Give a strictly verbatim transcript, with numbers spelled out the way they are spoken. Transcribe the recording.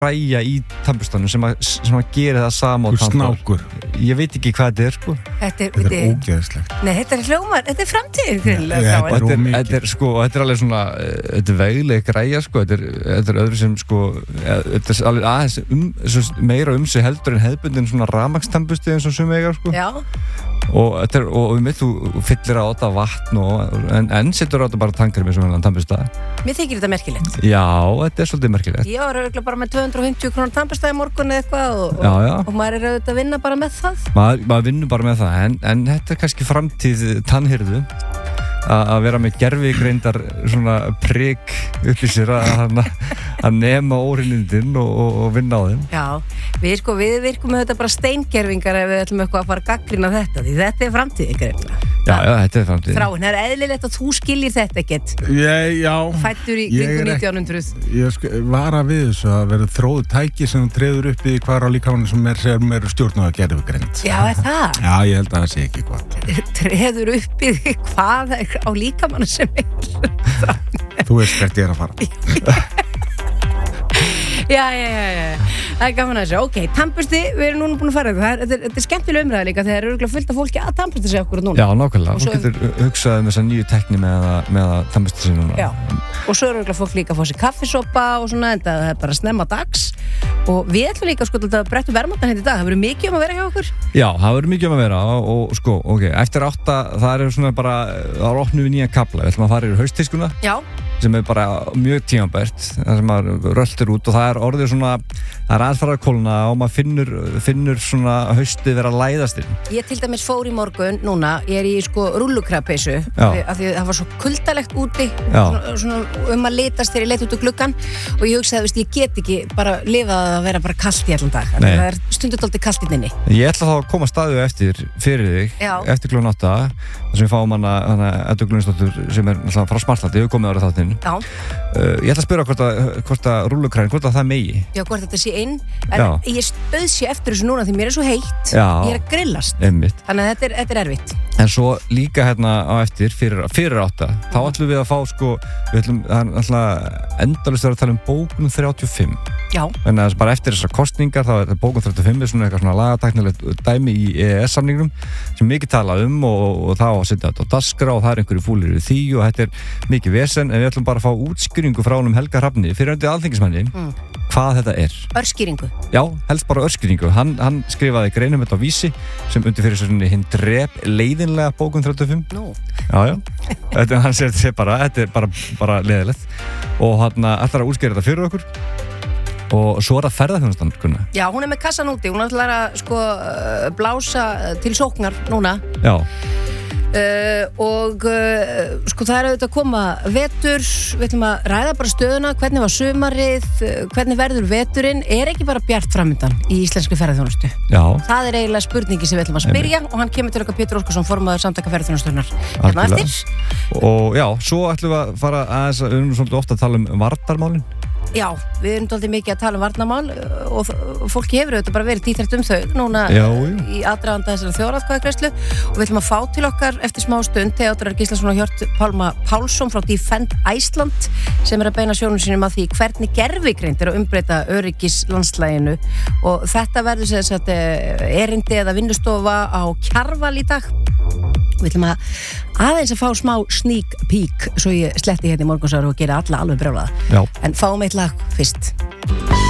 græja í tannburstanum sem að, sem að gera það sama á tannbúr. Snákur. Ég veit ekki hvað þetta er, sko. Þetta er, Þetta er ógeðslegt. Nei, þetta er hljómar, þetta er framtíð. Þetta er Þetta er, ómikið. þetta er, sko, þetta er alveg svona, þetta er vegleg græja, sko, þetta er, þetta er öðru sem, sko, þetta er alveg aðeins um, svo meira um sig heldur en hefðbundin svona rafmagnstannbursti eins og sum eiga, sko. Já. Og þetta er, og við mitt, þú fyllir á þetta vatn og, en, en setur á þetta bara tangar með svona tannbursta. Mér þykir þetta merkilegt. Já, þetta er svolítið merkilegt. Ég var örugglega bara með tvö hundruð og fimmtíu krónur tannbursta í morgun eða eitthvað og, Já, já. og, og maður er auðvitað að vinna bara með það. Maður, maður vinnur bara með það, en, en þetta er kannski framtíð tannhirðu að vera með gervigreindar svona prik upp í sér að, að nema óhreinindin og, og, og vinna á þeim. Já, við, sko, við virkum með þetta bara steingervingar ef við ætlum eitthvað að fara að gaggrina þetta því þetta er framtíð ykkur. Já, já, þetta er framtíð. Þráin, það er eðlilegt að þú skiljir þetta ekkert. Ég, já. Fættur í Ég kringum er ekki- nítján hundruð. Ég sko, vara við þessu að vera þróðu tæki sem þú treður upp í hvar á líkamann sem er, sem er stjórn og að gera við greint. Já, er það? Já, ég held að það sé ekki gott. Treður upp í því hvað er á líkamann sem er. Þú veist hvert ég er að fara. Já, já, já, já, það er gaman að þessu. Ok, tannbursti, við erum núna búin að fara þetta. Þetta er, þetta er skemmtileg umræða líka þegar eru örugglega fullt af fólki að tannbursta sig okkur núna. Já, nákvæmlega. Og svo- Þú getur hugsað um þessa nýju tekni með að, með að tannbursta sig núna. Já, og svo eru örugglega fólk líka að fá sér kaffisopa og svona, en það er bara snemma dags. Og við ætlum líka sko að bretta verðmætan hérna í dag. Það verður mikið um að vera hjá okkur. Já, það verður mikið um að vera og, og sko, ok, eftir átta, það er svona bara, það er opnum við nýja kafla. Við ætlum að fara yfir hausttískuna Já, sem er bara mjög tímabært, það sem maður röltir út og það er orðið svona, það er aðeins farið að kólna og maður finnur, finnur svona haustið vera að læðast inn. ég til dæmis fór í morgun núna, ég er í sko rullukrabpeysu Já. af því af því það var svo kuldalegt úti Já. svona, svona um að litast þegar ég leit út úr gluggan og ég hugsaði, veist, ég get ekki bara lifað að vera bara kalt í allan dag af því Nei. það er stundum dálítið kalt inn inni. Ég ætla þá að koma staðu eftir fyrir þig, Já. eftir klukkan átta, þar sem við fáum hana, hana Eddu Glunnsdóttur sem er náttúrulega frá Smartlandi, við komum árið þáttinn. Já, Uh, ég ætla að spyrja hvort að, hvort að rullukræn, hvort að það megi. já, hvort þetta sé inn en Já. ég spöð sér eftir þessu núna því mér er svo heitt, Já. ég er að grillast Einmitt. þannig að þetta er, þetta er erfitt. En svo líka hérna á eftir, fyrir, fyrir átta, þá ætlum við að fá sko, við ætlum, það er alltaf endalaust að tala um bókun þrjátíu og fimm. Já, En það er bara eftir þessar kostningar, þá er bókun þrjátíu og fimm er svona eitthvað svona lagatæknilegt dæmi í E E S-samningnum sem mikið tala um og, og það á að setja þetta á dagskrá og það er einhverju fúlir í því og þetta er mikið vesen, en við ætlum bara að fá útskýringu frá honum Helga Hrafni, fyrirhundi alþingismanni, Mm. hvað þetta er. örskýringu. Já, helst bara örskýringu. Hann, hann skrifaði greinum þetta á Vísi sem undir fyrir svona hinn drep leiðinlega bókun þrjátíu og fimm. Nú, Já, já. Þetta, hann segir þetta bara, þetta er bara, bara leiðilegt og hann ætlar að útskýra þetta fyrir okkur og svo er það ferðaþjónustan, kunna. já, hún er með kassan úti, hún ætlar að sko uh, blása til sóknar núna. Já, Uh, og uh, sko það er auðvitað að koma vetur, við ætlum að ræða bara stöðuna, hvernig var sumarið, uh, hvernig verður veturinn, er ekki bara bjart framöndan í íslenskri ferðarþjónustu? já, Það er eiginlega spurningi sem við ætlum að spyrja og hann kemur til okkar Pétur Óskarsson, formaður samtaka ferðarþjónustunnar hérna Algjörlega. eftir. og já, svo ætlum við að fara aðeins að, við erum svolítið ofta að tala um varnarmálin. Já, við erum dálítið mikið að tala um varnarmál uh, og þ- fólki hefur auðvitað bara verið tíþrætt um þau núna Já, uh, já. í aðdraganda þessara þjóðaratkvæðagreiðslu og við ætlum að fá til okkar eftir smá stund Theodór Gíslason og Hjört Pálma Pálsson frá Defend Iceland sem er að beina sjónum sínum að því hvernig gervigreind er að umbreyta öryggislandslæginu og þetta verður sem sagt eh, erindi eða vinnustofa á Kjarval í dag. Við ætlum að aðeins að fá smá sneak peek svo ég sletti hérna í morgunsár og gera alla alveg brjálaða. Já. En fáum eitt lag fyrst.